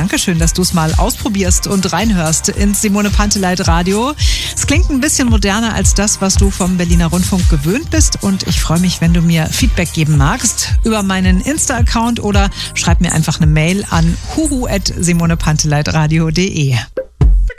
Dankeschön, dass du es mal ausprobierst und reinhörst ins Simone Panteleit Radio. Es klingt ein bisschen moderner als das, was du vom Berliner Rundfunk gewöhnt bist. Und ich freue mich, wenn du mir Feedback geben magst über meinen Insta-Account oder schreib mir einfach eine Mail an huhu@simonepanteleitradio.de.